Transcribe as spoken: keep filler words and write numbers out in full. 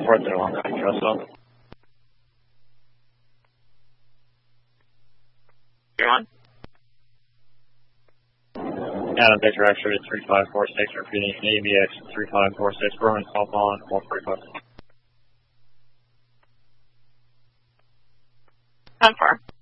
four zero one, trust up. You're on? Adam Victor X-ray three five four six, repeating A B X three five four six, Roman call on one three five. How far?